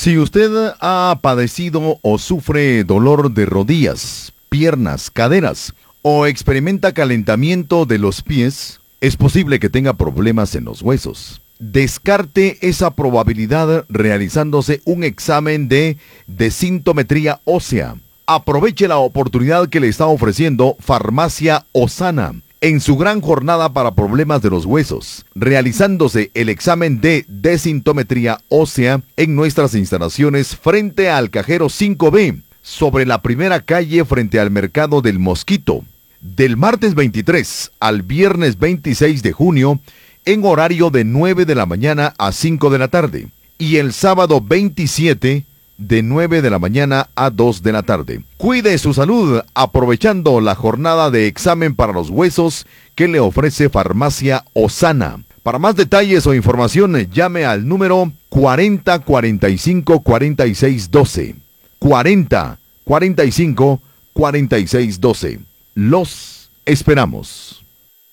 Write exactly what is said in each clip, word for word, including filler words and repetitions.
Si usted ha padecido o sufre dolor de rodillas, piernas, caderas o experimenta calentamiento de los pies, es posible que tenga problemas en los huesos. Descarte esa probabilidad realizándose un examen de densitometría ósea. Aproveche la oportunidad que le está ofreciendo Farmacia Osana en su gran jornada para problemas de los huesos, realizándose el examen de densitometría ósea en nuestras instalaciones frente al Cajero cinco B, sobre la primera calle frente al Mercado del Mosquito, del martes veintitrés al viernes veintiséis de junio, en horario de nueve de la mañana a cinco de la tarde, y el sábado veintisiete de nueve de la mañana a dos de la tarde. Cuide su salud aprovechando la jornada de examen para los huesos que le ofrece Farmacia Osana. Para más detalles o información, llame al número cuarenta cuarenta y cinco cuarenta y seis doce. cuarenta cuarenta y cinco cuarenta y seis doce. Los esperamos.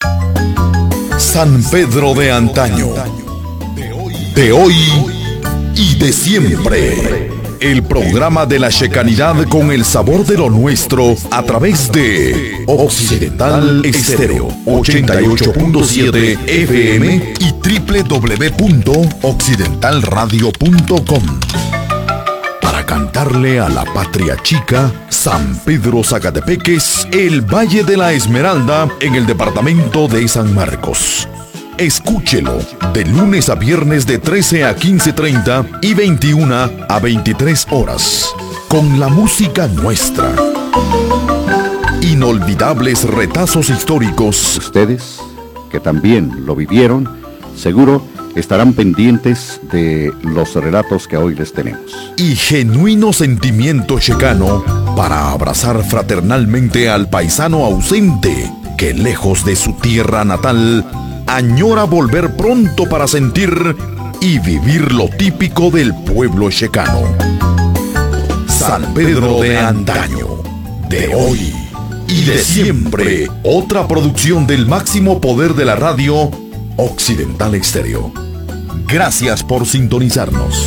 San Pedro de antaño, de hoy y de siempre. El programa de la checanidad con el sabor de lo nuestro a través de Occidental Estéreo ochenta y ocho punto siete F M y doble u doble u doble u punto occidental radio punto com. Para cantarle a la patria chica, San Pedro Zacatepeques, el Valle de la Esmeralda, en el departamento de San Marcos. Escúchelo de lunes a viernes de trece a quince treinta y veintiuna a veintitrés horas, con la música nuestra. Inolvidables retazos históricos. Ustedes, que también lo vivieron, seguro estarán pendientes de los relatos que hoy les tenemos. Y genuino sentimiento checano para abrazar fraternalmente al paisano ausente que, lejos de su tierra natal, añora volver pronto para sentir y vivir lo típico del pueblo checano. San Pedro de antaño, de hoy y de siempre. Otra producción del máximo poder de la radio, Occidental Estéreo. Gracias por sintonizarnos.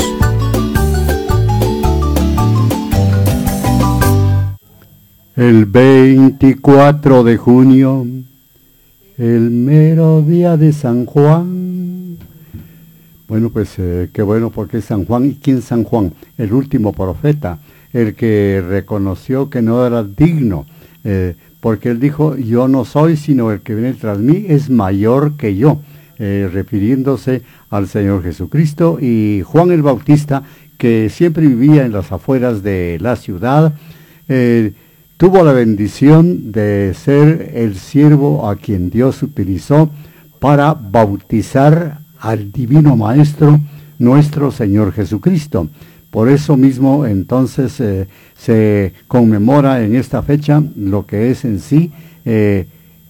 El veinticuatro de junio, el mero día de San Juan. Bueno, pues eh, qué bueno, porque es San Juan. ¿Y quién es San Juan? El último profeta, el que reconoció que no era digno, eh, porque él dijo, yo no soy, sino el que viene tras mí es mayor que yo, eh, refiriéndose al Señor Jesucristo. Y Juan el Bautista, que siempre vivía en las afueras de la ciudad, eh, tuvo la bendición de ser el siervo a quien Dios utilizó para bautizar al Divino Maestro, nuestro Señor Jesucristo. Por eso mismo, entonces, eh, se conmemora en esta fecha lo que es en sí eh,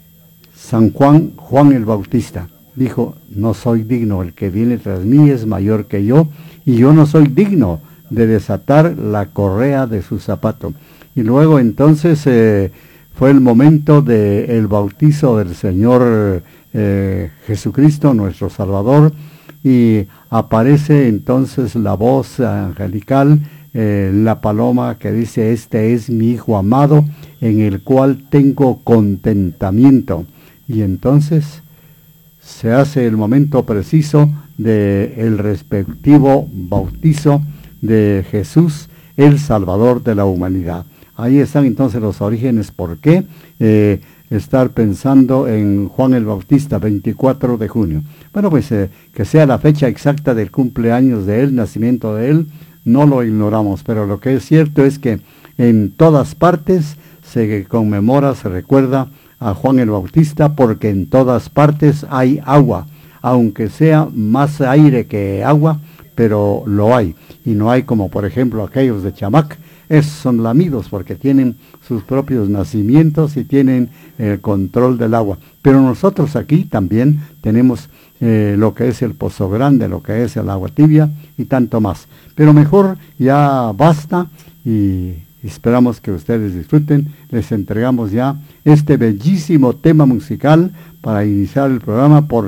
San Juan, Juan el Bautista. Dijo, no soy digno, el que viene tras mí es mayor que yo, y yo no soy digno de desatar la correa de su zapato. Y luego entonces eh, fue el momento del bautizo del Señor eh, Jesucristo, nuestro Salvador, y aparece entonces la voz angelical, eh, la paloma que dice, este es mi Hijo amado, en el cual tengo contentamiento. Y entonces se hace el momento preciso del respectivo bautizo de Jesús, el Salvador de la humanidad. Ahí están entonces los orígenes. ¿Por qué eh, estar pensando en Juan el Bautista, veinticuatro de junio? Bueno, pues eh, que sea la fecha exacta del cumpleaños de él, nacimiento de él, no lo ignoramos, pero lo que es cierto es que en todas partes se conmemora, se recuerda a Juan el Bautista, porque en todas partes hay agua, aunque sea más aire que agua, pero lo hay. Y no hay como por ejemplo aquellos de Chamac. Esos son lamidos porque tienen sus propios nacimientos y tienen el control del agua. Pero nosotros aquí también tenemos eh, lo que es el Pozo Grande, lo que es el agua tibia y tanto más. Pero mejor ya basta y esperamos que ustedes disfruten. Les entregamos ya este bellísimo tema musical para iniciar el programa por